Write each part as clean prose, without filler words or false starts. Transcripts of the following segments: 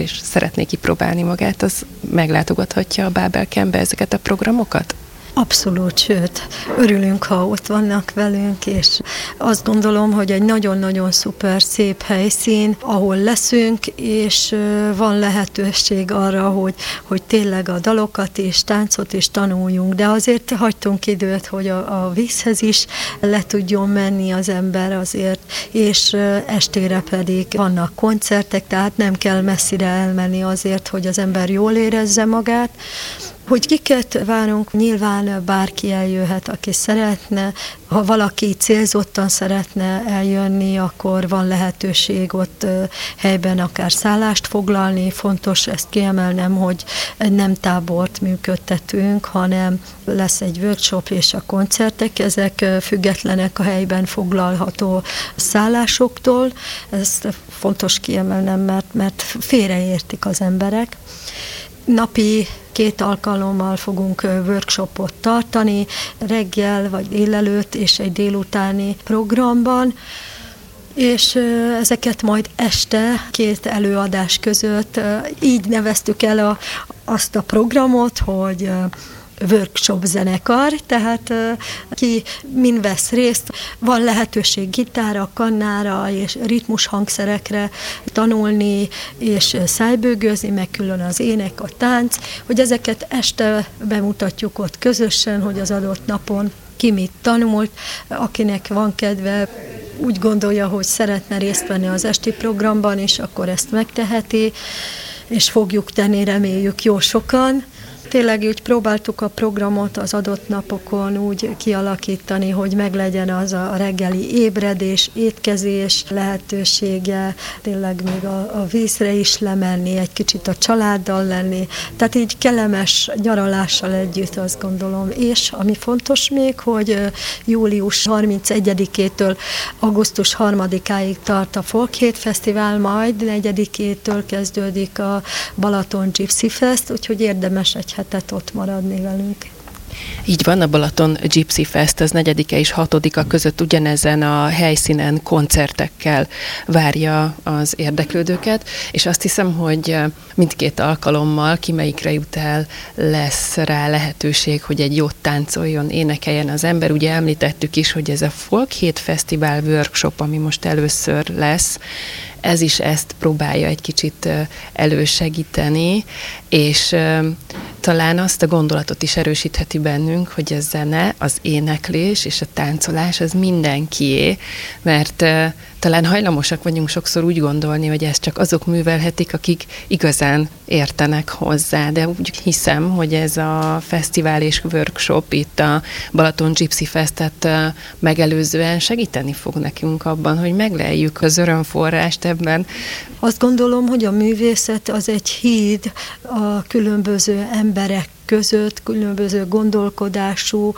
és szeretné kipróbálni magát, az meglátogathatja a Bábel Campbe ezeket a programokat? Abszolút, sőt, örülünk, ha ott vannak velünk, és azt gondolom, hogy egy nagyon-nagyon szuper, szép helyszín, ahol leszünk, és van lehetőség arra, hogy tényleg a dalokat és táncot is tanuljunk, de azért hagytunk időt, hogy a vízhez is le tudjon menni az ember azért, és estére pedig vannak koncertek, tehát nem kell messzire elmenni azért, hogy az ember jól érezze magát. Hogy kiket várunk, nyilván bárki eljöhet, aki szeretne. Ha valaki célzottan szeretne eljönni, akkor van lehetőség ott helyben akár szállást foglalni. Fontos ezt kiemelnem, hogy nem tábort működtetünk, hanem lesz egy workshop és a koncertek, ezek függetlenek a helyben foglalható szállásoktól. Ezt fontos kiemelnem, mert félreértik az emberek. Napi 2 alkalommal fogunk workshopot tartani, reggel vagy délelőtt és egy délutáni programban, és ezeket majd este 2 előadás között így neveztük el azt a programot, hogy workshop zenekar, tehát ki min vesz részt, van lehetőség gitárra, kannára és ritmus hangszerekre tanulni, és szájbőgőzni, meg külön az ének, a tánc, hogy ezeket este bemutatjuk ott közösen, hogy az adott napon ki mit tanult, akinek van kedve, úgy gondolja, hogy szeretne részt venni az esti programban, és akkor ezt megteheti, és fogjuk tenni, reméljük jó sokan. Tényleg úgy próbáltuk a programot az adott napokon úgy kialakítani, hogy meglegyen az a reggeli ébredés, étkezés lehetősége, tényleg még a vízre is lemenni, egy kicsit a családdal lenni. Tehát így kellemes nyaralással együtt, azt gondolom. És ami fontos még, hogy július 31-től augusztus 3-áig tart a Folk Hét Fesztivál, majd 4-től kezdődik a Balaton Gypsy Fest, úgyhogy érdemes egy hetet ott maradni velünk. Így van, a Balaton Gypsy Fest az 4-e és 6-a között ugyanezen a helyszínen koncertekkel várja az érdeklődőket, és azt hiszem, hogy mindkét alkalommal, ki melyikre jut el, lesz rá lehetőség, hogy egy jót táncoljon, énekeljen az ember. Ugye említettük is, hogy ez a Folk Hét Fesztivál workshop, ami most először lesz, ez is ezt próbálja egy kicsit elősegíteni, és talán azt a gondolatot is erősítheti bennünk, hogy a zene, az éneklés és a táncolás az mindenkié, mert talán hajlamosak vagyunk sokszor úgy gondolni, hogy ezt csak azok művelhetik, akik igazán értenek hozzá, de úgy hiszem, hogy ez a fesztivál és workshop itt a Balaton Gypsy Festet megelőzően segíteni fog nekünk abban, hogy megleljük az örömforrást ebben. Azt gondolom, hogy a művészet az egy híd a különböző emberek között, különböző gondolkodású,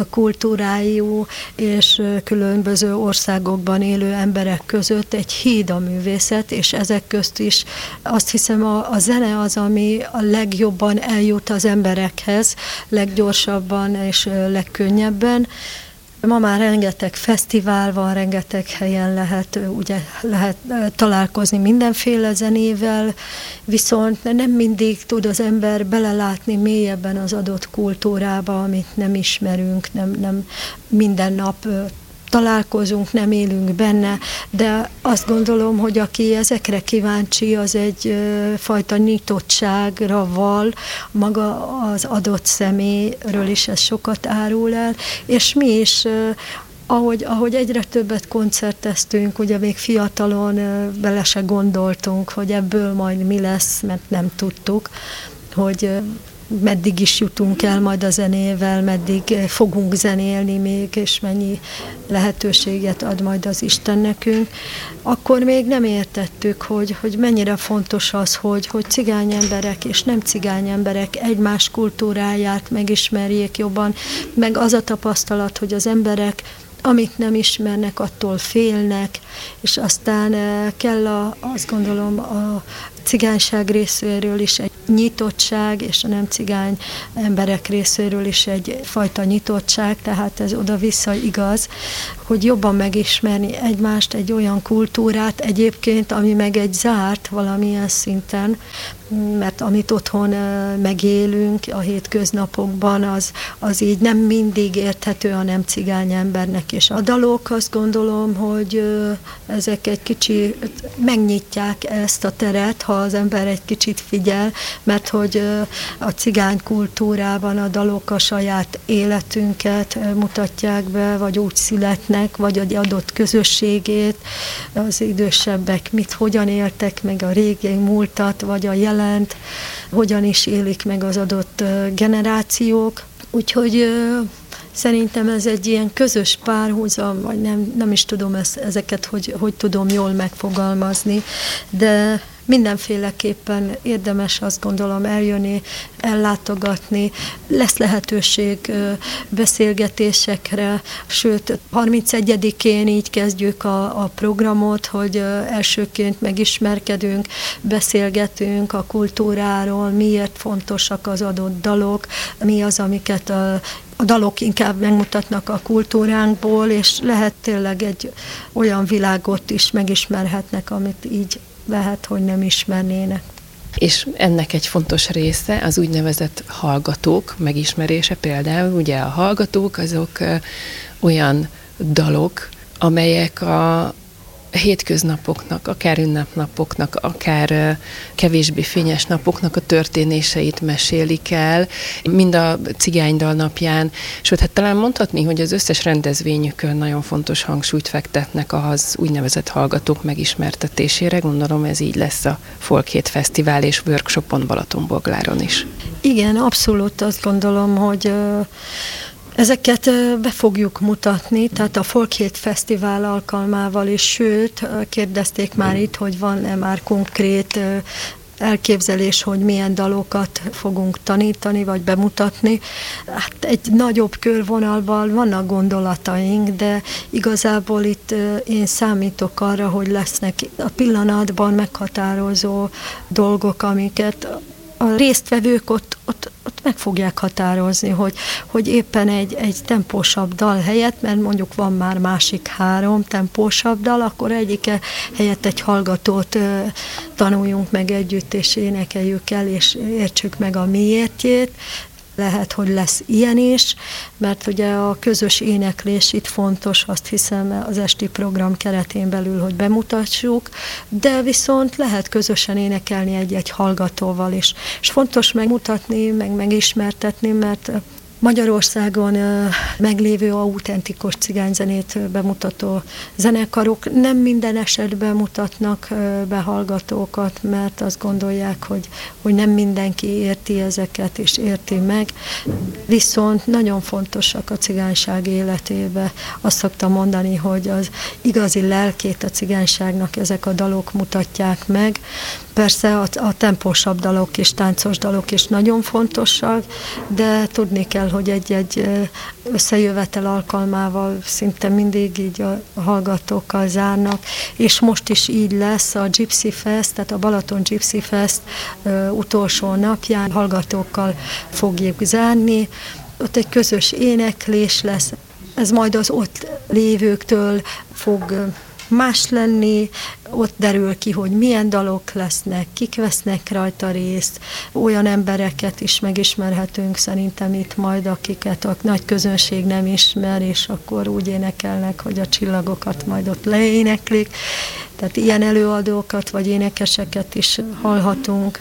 kultúrájú és különböző országokban élő emberek között egy híd a művészet, és ezek közt is azt hiszem a zene az, ami a legjobban eljut az emberekhez, leggyorsabban és legkönnyebben. Ma már rengeteg fesztivál van, rengeteg helyen lehet találkozni mindenféle zenével, viszont nem mindig tud az ember belelátni mélyebben az adott kultúrába, amit nem ismerünk, nem minden nap találkozunk, nem élünk benne, de azt gondolom, hogy aki ezekre kíváncsi, az egy fajta nyitottságra val, maga az adott személyről is ez sokat árul el, és mi is ahogy egyre többet koncerteztünk, ugye még fiatalon bele se gondoltunk, hogy ebből majd mi lesz, mert nem tudtuk, hogy meddig is jutunk el majd a zenével, meddig fogunk zenélni még, és mennyi lehetőséget ad majd az Isten nekünk. Akkor még nem értettük, hogy mennyire fontos az, hogy cigány emberek és nem cigány emberek egymás kultúráját megismerjék jobban, meg az a tapasztalat, hogy az emberek amit nem ismernek, attól félnek, és aztán kell azt gondolom a cigányság részéről is egy nyitottság, és a nem cigány emberek részéről is egyfajta nyitottság, tehát ez oda-vissza igaz, hogy jobban megismerni egymást, egy olyan kultúrát egyébként, ami meg egy zárt valamilyen szinten, mert amit otthon megélünk a hétköznapokban, az így nem mindig érthető a nem cigány embernek, és a dalok, azt gondolom, hogy ezek egy kicsi megnyitják ezt a teret, ha az ember egy kicsit figyel, mert hogy a cigány kultúrában a dalok a saját életünket mutatják be, vagy úgy születnek, vagy egy adott közösségét, az idősebbek hogyan éltek meg a régi múltat, vagy a jelent, hogyan is élik meg az adott generációk. Úgyhogy szerintem ez egy ilyen közös párhuzam, vagy nem is tudom ezeket, hogy tudom jól megfogalmazni, de mindenféleképpen érdemes, azt gondolom, eljönni, ellátogatni. Lesz lehetőség beszélgetésekre, sőt, 31-én így kezdjük a programot, hogy elsőként megismerkedünk, beszélgetünk a kultúráról, miért fontosak az adott dalok, mi az, amiket a dalok inkább megmutatnak a kultúránkból, és lehet tényleg egy olyan világot is megismerhetnek, amit így lehet, hogy nem ismernének. És ennek egy fontos része az úgynevezett hallgatók megismerése például. Ugye a hallgatók azok olyan dalok, amelyek a hétköznapoknak, akár ünnepnapoknak, akár kevésbé fényes napoknak a történéseit mesélik el, mind a cigánydal napján, sőt, hát talán mondhatni, hogy az összes rendezvényükön nagyon fontos hangsúlyt fektetnek az úgynevezett hallgatók megismertetésére. Gondolom ez így lesz a Folkhét Fesztivál és workshopon Balatonbogláron is. Igen, abszolút azt gondolom, hogy ezeket be fogjuk mutatni, tehát a Folkhét Fesztivál alkalmával is, sőt, kérdezték már itt, hogy van-e már konkrét elképzelés, hogy milyen dalokat fogunk tanítani, vagy bemutatni. Hát egy nagyobb körvonalban vannak gondolataink, de igazából itt én számítok arra, hogy lesznek a pillanatban meghatározó dolgok, amiket a résztvevők ott meg fogják határozni, hogy éppen egy tempósabb dal helyett, mert mondjuk van már másik 3 tempósabb dal, akkor egyike helyett egy hallgatót tanuljunk meg együtt, és énekeljük el, és értsük meg a miértjét. Lehet, hogy lesz ilyen is, mert ugye a közös éneklés itt fontos, azt hiszem az esti program keretén belül, hogy bemutassuk, de viszont lehet közösen énekelni egy-egy hallgatóval is. És fontos megmutatni, megismertetni, mert Magyarországon meglévő autentikus cigányzenét bemutató zenekarok nem minden esetben mutatnak be hallgatókat, mert azt gondolják, hogy nem mindenki érti ezeket és érti meg, viszont nagyon fontosak a cigányság életébe. Azt szoktam mondani, hogy az igazi lelkét a cigányságnak ezek a dalok mutatják meg. Persze a tempósabb dalok és táncos dalok is nagyon fontosak, de tudni kell, hogy egy összejövetel alkalmával szinte mindig így a hallgatókkal zárnak, és most is így lesz a Gypsy Fest, tehát a Balaton Gypsy Fest utolsó napján hallgatókkal fogjuk zárni. Ott egy közös éneklés lesz, ez majd az ott lévőktől fog más lenni, ott derül ki, hogy milyen dalok lesznek, kik vesznek rajta részt, olyan embereket is megismerhetünk szerintem itt majd, akiket a nagy közönség nem ismer, és akkor úgy énekelnek, hogy a csillagokat majd ott leéneklik. Tehát ilyen előadókat vagy énekeseket is hallhatunk.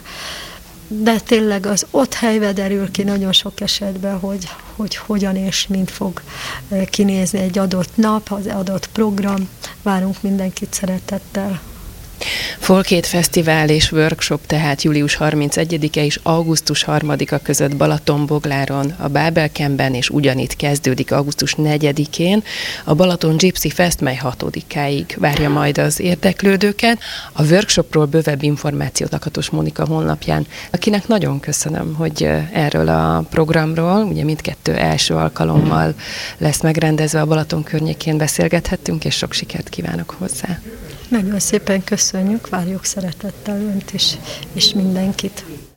De tényleg az ott helybe derül ki nagyon sok esetben, hogy hogyan és mint fog kinézni egy adott nap, az adott program. Várunk mindenkit szeretettel. Folkhét Fesztivál és workshop tehát július 31-e és augusztus 3-a között Balatonbogláron, a Bábelkenben, és ugyanitt kezdődik augusztus 4-én. A Balaton Gypsy Fest, mely 6-áig várja majd az érdeklődőket. A workshopról bővebb információt Lakatos Mónika honlapján, akinek nagyon köszönöm, hogy erről a programról, ugye mindkettő első alkalommal lesz megrendezve a Balaton környékén beszélgethettünk, és sok sikert kívánok hozzá. Nagyon szépen köszönjük, várjuk szeretettel önt is, és mindenkit.